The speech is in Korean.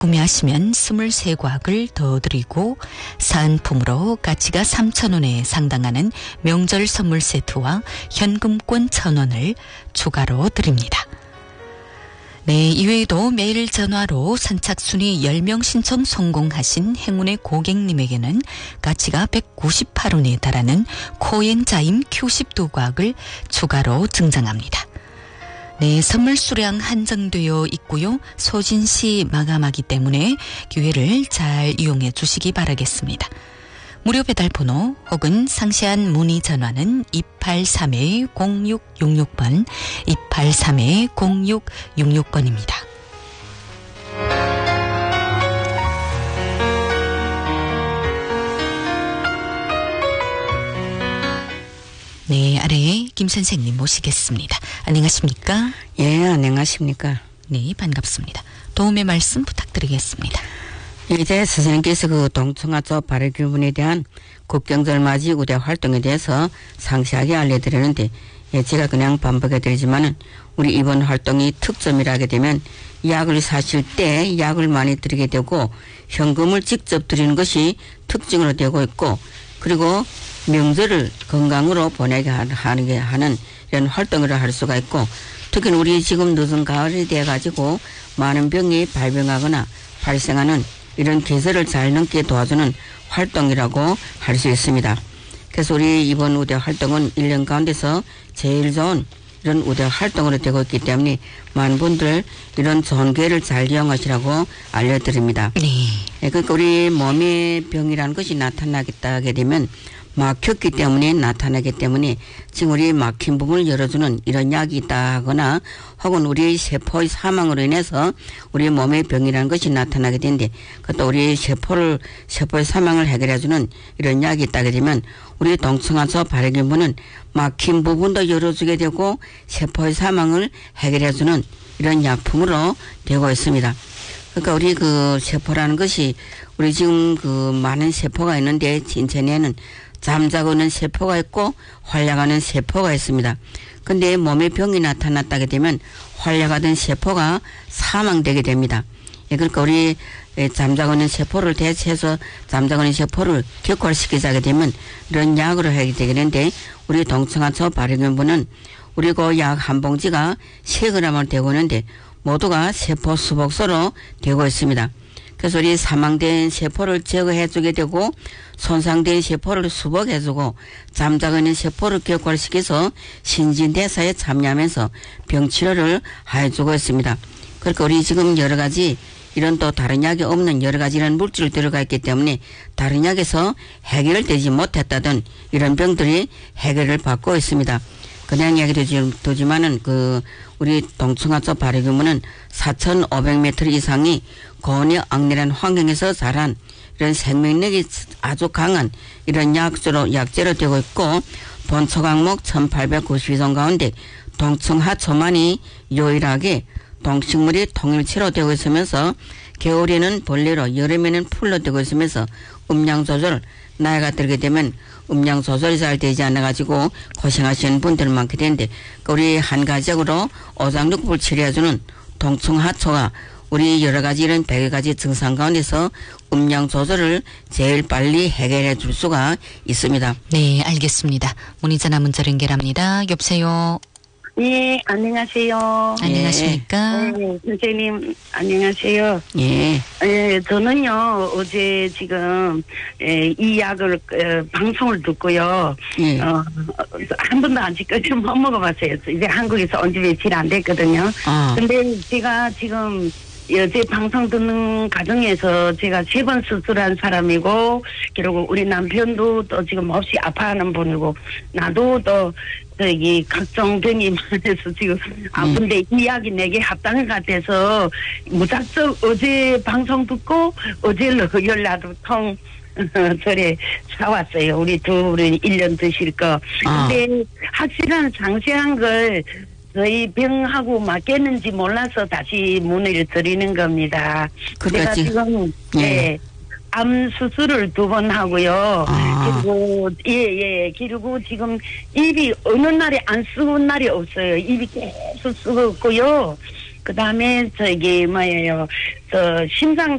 구매하시면 23과학을 더 드리고 사은품으로 가치가 3,000원에 상당하는 명절 선물 세트와 현금권 1,000원을 추가로 드립니다. 네, 이외에도 매일 전화로 선착순위 10명 신청 성공하신 행운의 고객님에게는 가치가 198원에 달하는 코엔자임 Q12과학을 추가로 증정합니다. 네, 선물 수량 한정되어 있고요. 소진시 마감하기 때문에 기회를 잘 이용해 주시기 바라겠습니다. 무료 배달번호 혹은 상세한 문의 전화는 283-0666번, 283-0666번입니다. 네, 아래에 김 선생님 모시겠습니다. 안녕하십니까? 예, 안녕하십니까? 네, 반갑습니다. 도움의 말씀 부탁드리겠습니다. 이제 선생님께서 그 동청하초 발효규분에 대한 국경절 맞이 우대 활동에 대해서 상세하게 알려드리는데, 예, 제가 그냥 반복해드리지만은 우리 이번 활동이 특점이라 하게 되면 약을 사실 때 약을 많이 드리게 되고 현금을 직접 드리는 것이 특징으로 되고 있고, 그리고 명절을 건강으로 보내게 하는 이런 활동을 할 수가 있고, 특히 우리 지금 늦은 가을이 돼가지고 많은 병이 발병하거나 발생하는 이런 계절을 잘 넘게 도와주는 활동이라고 할 수 있습니다. 그래서 우리 이번 우대 활동은 1년 가운데서 제일 좋은 이런 우대 활동으로 되고 있기 때문에 많은 분들 이런 좋은 기회를 잘 이용하시라고 알려드립니다. 네. 그러니까 우리 몸의 병이라는 것이 나타나겠다 하게 되면 막혔기 때문에 나타나기 때문에 지금 우리 막힌 부분을 열어주는 이런 약이 있다 하거나 혹은 우리 세포의 사망으로 인해서 우리 몸의 병이라는 것이 나타나게 되는데, 그것도 우리 세포의 사망을 해결해주는 이런 약이 있다게 되면 우리 동청하초 발효균분은 막힌 부분도 열어주게 되고 세포의 사망을 해결해주는 이런 약품으로 되고 있습니다. 그러니까 우리 그 세포라는 것이 우리 지금 그 많은 세포가 있는데 인체 내에는 잠자고 있는 세포가 있고 활약하는 세포가 있습니다. 근데 몸에 병이 나타났다게 되면 활약하던 세포가 사망되게 됩니다. 그러니까 우리 잠자고 있는 세포를 대체해서 잠자고 있는 세포를 격활시키자게 되면 이런 약으로 하게 되게 되는데, 우리 동청하초 발효균분은 우리 그 약 한 봉지가 3g을 되고 있는데 모두가 세포 수복소로 되고 있습니다. 그래서 우리 사망된 세포를 제거해주게 되고 손상된 세포를 수복해주고 잠자고 있는 세포를 격활시켜서 신진대사에 참여하면서 병치료를 해주고 있습니다. 그러니까 우리 지금 여러 가지 이런 또 다른 약이 없는 여러 가지 이런 물질이 들어가 있기 때문에 다른 약에서 해결되지 못했다던 이런 병들이 해결을 받고 있습니다. 그냥 얘기를 두지만은 우리 동청하초 발효균분은 4,500m 이상이 고온이 악랄한 환경에서 자란 이런 생명력이 아주 강한 이런 약재로 되고 있고, 본 초강목 1892종 가운데 동청하초만이 유일하게 동식물이 통일체로 되고 있으면서 겨울에는 벌레로 여름에는 풀로 되고 있으면서 음양 조절, 나이가 들게 되면 음양 조절이 잘 되지 않아가지고 고생하시는 분들 많게 되는데, 우리 한가적으로 오장육부를 치료해주는 동청하초가 우리 여러 가지 이런 100가지 증상 가운데서 음양 조절을 제일 빨리 해결해 줄 수가 있습니다. 네, 알겠습니다. 문의 전화 문자 연결합니다. 여보세요. 네, 안녕하세요. 안녕하십니까? 네, 선생님, 안녕하세요. 예. 저는요, 어제 지금, 이 약을, 방송을 듣고요. 예. 한 번도 아직까지 못 먹어봤어요. 이제 한국에서 온 지 며칠 안 됐거든요. 근데 제가 지금, 어제 방송 듣는 과정에서 제가 3번 수술한 사람이고, 그리고 우리 남편도 또 지금 몹시 아파하는 분이고, 나도 또, 각종 병이 많아서 지금 아픈데 이 약이 내게 합당한 것 같아서 무작정 어제 방송 듣고 어제 연락을 절에 사왔어요. 우리 둘은 1년 드실 거. 근데 확실한 상세한 걸 저희 병하고 맞겠는지 몰라서 다시 문의를 드리는 겁니다. 제가 지금 암 수술을 2번 하고요. 그리고 그리고 지금 입이 어느 날에 안 쓰고 날이 없어요. 입이 계속 쓰고 있고요. 그다음에 저기 뭐예요, 저 심장